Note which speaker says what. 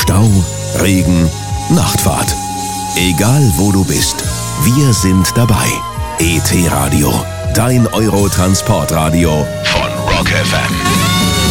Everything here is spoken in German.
Speaker 1: Stau, Regen, Nachtfahrt. Egal wo du bist, wir sind dabei. ET Radio, dein Euro-Transportradio von Rock FM.